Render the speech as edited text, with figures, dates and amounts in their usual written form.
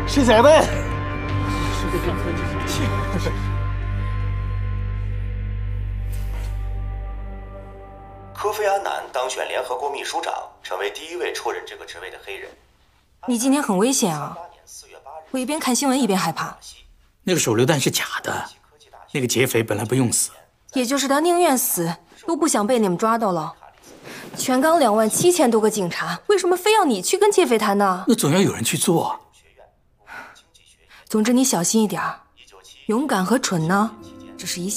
是咱们。 科菲阿南当选联合国秘书长，成为第一位出任这个职位的黑人。 你今天很危险啊！我一边看新闻一边害怕。 那个手榴弹是假的，那个劫匪本来不用死， 也就是他宁愿死，都不想被你们抓到了。全港27000多个警察，为什么非要你去跟劫匪谈呢？ 那总要有人去做。 总之你小心一点，勇敢和蠢呢，只是一